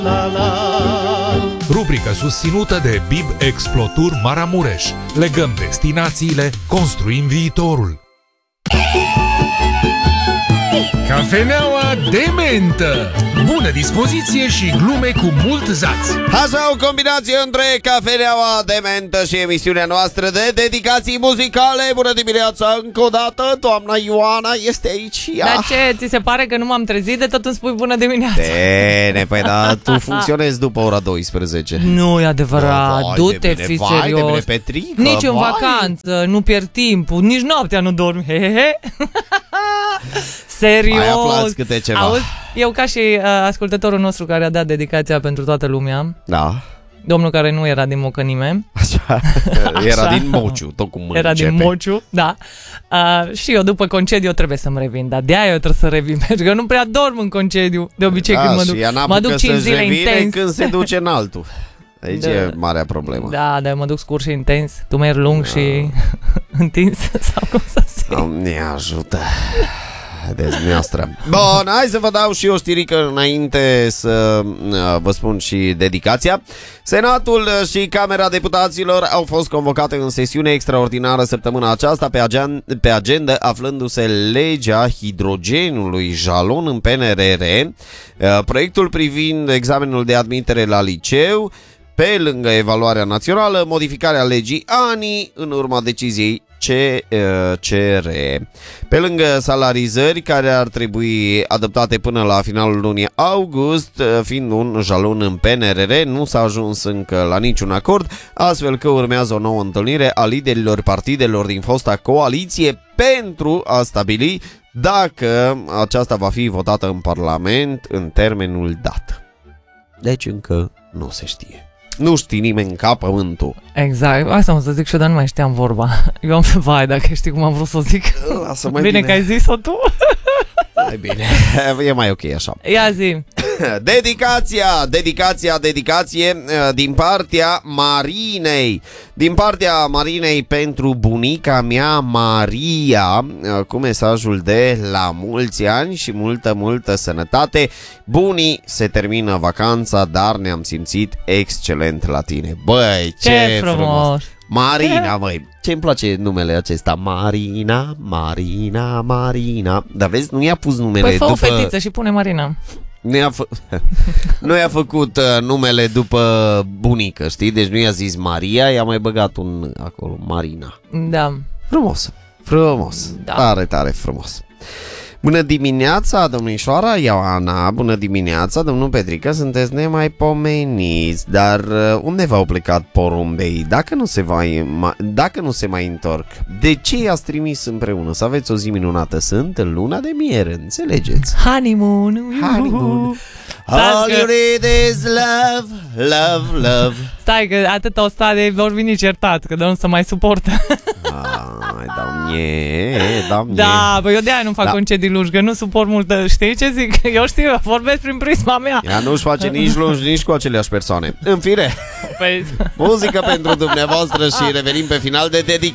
Rubrică susținută de Bib Explotur Maramureș. Legăm destinațiile, construim viitorul. Cafeneaua de mentă. Bună dispoziție și glume cu mult zaț. Așa o combinație între cafeneaua de mentă și emisiunea noastră de dedicații muzicale. Bună dimineața încă o dată. Doamna Ioana este aici. Dar ce, ți se pare că nu m-am trezit de tot îmi spui bună dimineața? Bine, păi da, tu funcționezi după ora 12. Nu e adevărat, du-te, fii serios. Petrică, nici în vacanță, nu pierd timpul, nici noaptea nu dormi. Serios. Mai aflați câte ceva. Auzi, eu ca și ascultătorul nostru care a dat dedicația pentru toată lumea. Da. Domnul care nu era din Mocănime. Așa. Era din Mociu, tot cum era începe. din Mociu, da. Și eu după concediu trebuie să-mi revin. Dar de-aia eu trebuie să revin, pentru că nu prea dorm în concediu. De obicei când mă duc 5 zile intens. Când se duce în altul. Aici e marea problemă. Da, dar mă duc scurt și intens. Tu mergi lung și întins. Sau cum să zic. Doamne ajută. Dezneastră. Bun, hai să vă dau și o știrică înainte să vă spun și dedicația. Senatul și Camera Deputaților au fost convocate în sesiune extraordinară săptămâna aceasta pe agenda aflându-se legea hidrogenului jalon în PNRR, proiectul privind examenul de admitere la liceu, pe lângă evaluarea națională, modificarea legii ANI în urma deciziei CCR. Pe lângă salarizări care ar trebui adoptate până la finalul lunii august, fiind un jalon în PNRR, nu s-a ajuns încă la niciun acord, astfel că urmează o nouă întâlnire a liderilor partidelor din fosta coaliție pentru a stabili dacă aceasta va fi votată în Parlament în termenul dat. Deci încă nu se știe. Nu știi nimeni ca pământul. Exact, asta mă să zic și eu, dar nu mai știam vorba. Eu am vai, dacă știi cum am vrut să o zic. Lasă mai bine că ai zis-o tu. Mai bine, e mai ok așa. Ia zi. Dedicație din partea Marinei. Din partea Marinei pentru bunica mea Maria, cu mesajul de la mulți ani și multă sănătate. Bunii, se termină vacanța, dar ne-am simțit excelent la tine. Băi, ce frumos! Marina, măi, ce-mi place numele acesta. Marina. Dar vezi, nu i-a pus numele păi fă după... o fetiță și pune Marina. Nu i-a făcut numele după bunică, știi? Deci nu i-a zis Maria, i-a mai băgat un acolo, Marina. Da. Frumos. Da. Tare frumos. Bună dimineața, domnișoara Ioana. Bună dimineața, domnul Petrică. Sunteți nemaipomeniți. Dar unde v-au plecat porumbei? Dacă nu se mai întorc, de ce i-ați trimis împreună? Să aveți o zi minunată. Sunt în luna de miere, înțelegeți? Honeymoon. All you need is love. Stai că atât o sta de vor veni certat, că nu se mai suportă. Doamne. Da, bă, eu de-aia nu fac concedii lungi, că nu suport multă, știi ce zic? Eu știu, vorbesc prin prisma mea. Ea nu-și face nici lungi, nici cu aceleași persoane. În fine, muzică pentru dumneavoastră și revenim pe final de dedicație.